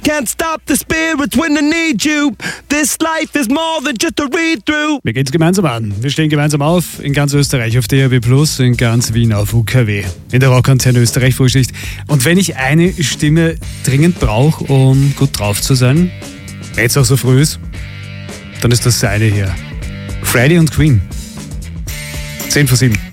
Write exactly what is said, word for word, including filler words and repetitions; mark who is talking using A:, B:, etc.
A: can't stop the spirits when they need you. This life is more than just a read-through.
B: Wir gehen's gemeinsam an. Wir stehen gemeinsam auf in ganz Österreich auf D A B Plus, in ganz Wien auf U K W. In der Rockantenne Österreich Frühschicht. Und wenn ich eine Stimme dringend brauche, um gut drauf zu sein, wenn es auch so früh ist, dann ist das seine hier. Freddie und Queen. zehn vor sieben.